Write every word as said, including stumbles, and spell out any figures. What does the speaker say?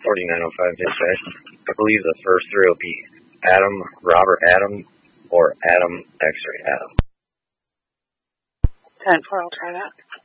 forty-nine oh five dispatch. I believe the first three will be Adam, Robert Adam, or Adam X-ray Adam. ten four, I'll try that.